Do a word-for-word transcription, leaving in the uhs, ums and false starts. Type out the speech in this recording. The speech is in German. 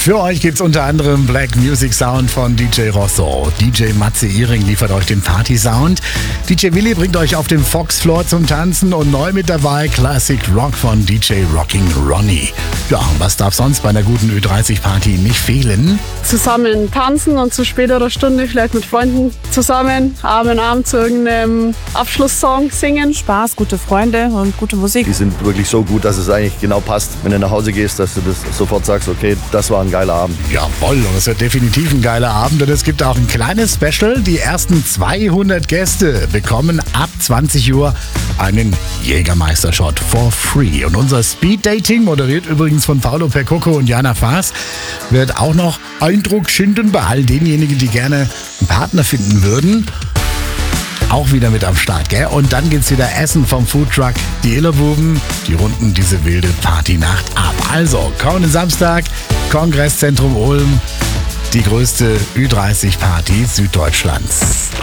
Für euch gibt's unter anderem Black Music Sound von D J Rosso. D J Matze Ehring liefert euch den Party Sound. D J Willi bringt euch auf dem Fox Floor zum Tanzen und neu mit dabei Classic Rock von D J Rocking Ronnie. Ja, was darf sonst bei einer guten Ü dreißig Party nicht fehlen? Zusammen tanzen und zu späterer Stunde vielleicht mit Freunden zusammen Arm in Arm zu irgendeinem Abschlusssong singen. Spaß, gute Freunde und gute Musik. Die sind wirklich so gut, dass es eigentlich genau passt, wenn du nach Hause gehst, dass du das sofort sagst, okay, das war ein geiler Abend. Jawohl, und es wird definitiv ein geiler Abend und es gibt auch ein kleines Special. Die ersten zweihundert Gäste bekommen ab zwanzig Uhr einen Jägermeister-Shot for free. Und unser Speed-Dating, moderiert übrigens von Paolo Percoco und Jana Faas, wird auch noch Eindruck schinden bei all denjenigen, die gerne einen Partner finden würden. Auch wieder mit am Start, gell? Und dann gibt's wieder Essen vom Foodtruck. Die Illerbuben, die runden diese wilde Partynacht ab. Also, kommenden Samstag, Kongresszentrum Ulm, die größte Ü dreißig Party Süddeutschlands.